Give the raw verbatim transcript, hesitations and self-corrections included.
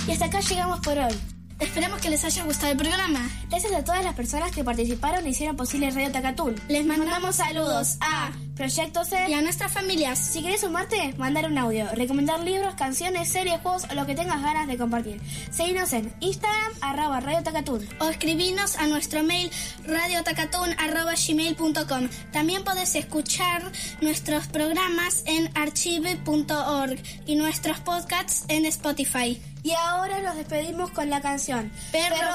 Y hasta acá llegamos por hoy. Esperamos que les haya gustado el programa. Gracias a todas las personas que participaron y hicieron posible Radio Tacatún. Les mandamos saludos a Proyecto C y a nuestras familias. Si querés sumarte, mandar un audio, recomendar libros, canciones, series, juegos o lo que tengas ganas de compartir. Seguinos en Instagram, arroba Radio Tacatún. O escribinos a nuestro mail radiotacatún arroba gmail punto com. También podés escuchar nuestros programas en archive punto org y nuestros podcasts en Spotify. Y ahora nos despedimos con la canción Perro